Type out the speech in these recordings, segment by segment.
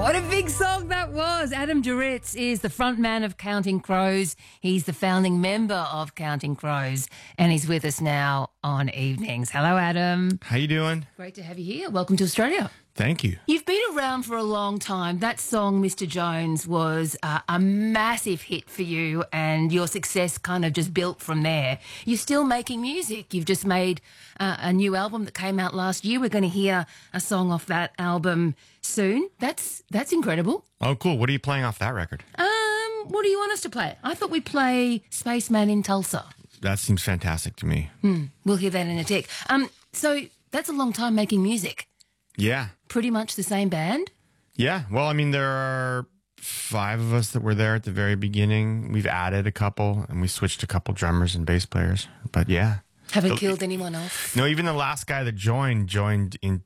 What a big song that was. Adam Duritz is the front man of Counting Crows. He's the founding member of Counting Crows, and he's with us now on Evenings. Hello, Adam. How you doing? Great to have you here. Welcome to Australia. Thank you. You've been around for a long time. That song, Mr. Jones, was a massive hit for you, and your success kind of just built from there. You're still making music. You've just made a new album that came out last year. We're going to hear a song off that album soon. That's incredible. Oh, cool. What are you playing off that record? What do you want us to play? I thought we'd play Spaceman in Tulsa. That seems fantastic to me. We'll hear that in a tick. So that's a long time making music. Yeah. Pretty much the same band? Yeah. Well, I mean, there are 5 of us that were there at the very beginning. We've added a couple, and we switched a couple drummers and bass players. But yeah. Haven't killed anyone else? No, even the last guy that joined in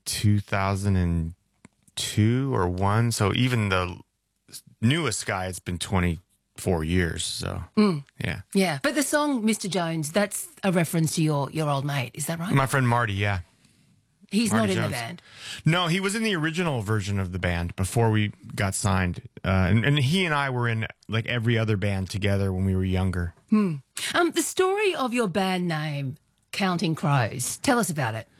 2002 or 1. So even the newest guy, it's been 24 years. So, yeah. Yeah. But the song, Mr. Jones, that's a reference to your old mate. Is that right? My friend Marty, yeah. He's Marty not in Jones. the band. No, he was in the original version of the band before we got signed. And he and I were in like every other band together when we were younger. The story of your band name, Counting Crows. Tell us about it.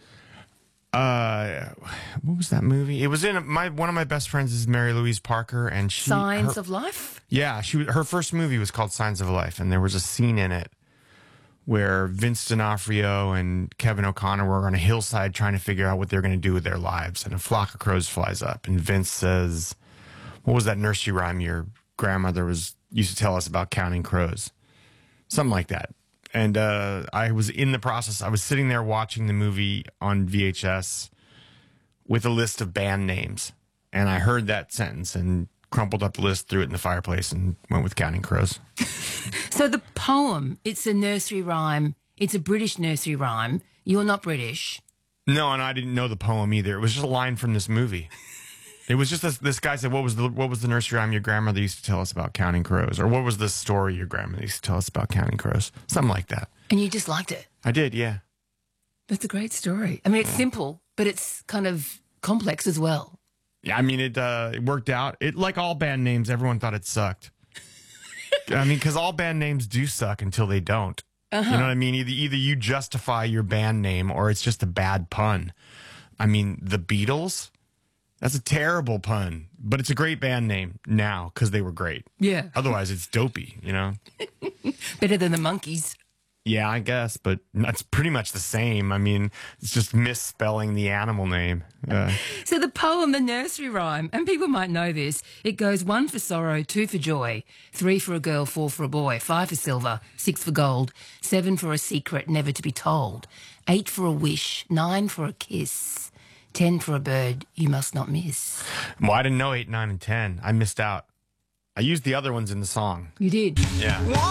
What was that movie? It was in one of my best friends is Mary Louise Parker, and Signs of Life? Yeah, her first movie was called Signs of Life, and there was a scene in it where Vince D'Onofrio and Kevin O'Connor were on a hillside trying to figure out what they're going to do with their lives, and a flock of crows flies up, and Vince says, "What was that nursery rhyme your grandmother used to tell us about counting crows?" Something like that. And I was in the process. I was sitting there watching the movie on VHS with a list of band names, and I heard that sentence and crumpled up the list, threw it in the fireplace, and went with Counting Crows. So the poem, it's a nursery rhyme. It's a British nursery rhyme. You're not British. No, and I didn't know the poem either. It was just a line from this movie. It was just this guy said, what was the nursery rhyme your grandmother used to tell us about counting crows? Or what was the story your grandmother used to tell us about counting crows? Something like that. And you just liked it? I did, yeah. That's a great story. I mean, it's simple, but it's kind of complex as well. Yeah, I mean, it worked out. It, like all band names, everyone thought it sucked. I mean, because all band names do suck until they don't. You know what I mean? Either you justify your band name or it's just a bad pun. I mean, the Beatles, that's a terrible pun, but it's a great band name now because they were great. Yeah. Otherwise, it's dopey, you know? Better than the Monkees. Yeah, I guess, but that's pretty much the same. I mean, it's just misspelling the animal name. So the poem, the nursery rhyme, and people might know this, it goes 1 for sorrow, 2 for joy, 3 for a girl, 4 for a boy, 5 for silver, 6 for gold, 7 for a secret never to be told, 8 for a wish, 9 for a kiss, 10 for a bird you must not miss. Well, I didn't know 8, 9, and 10. I missed out. I used the other ones in the song. You did? Yeah.